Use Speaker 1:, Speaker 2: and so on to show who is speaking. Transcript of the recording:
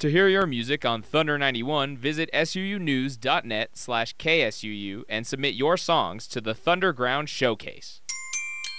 Speaker 1: To hear your music on Thunder 91, visit suunews.net/KSUU and submit your songs to the Thunderground Showcase.